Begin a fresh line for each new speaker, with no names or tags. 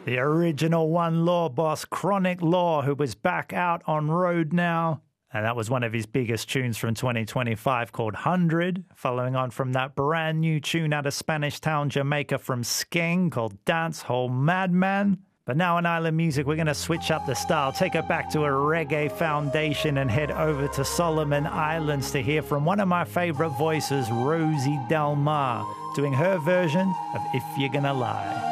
The original One Law boss, Chronic Law, who was back out on road now. And that was one of his biggest tunes from 2025 called 100, following on from that brand new tune out of Spanish Town, Jamaica from Skeng called Dancehall Madman. But now in Island Music, we're going to switch up the style, take it back to a reggae foundation and head over to Solomon Islands to hear from one of my favorite voices, Rosie Del Mar, doing her version of If You're Gonna Lie.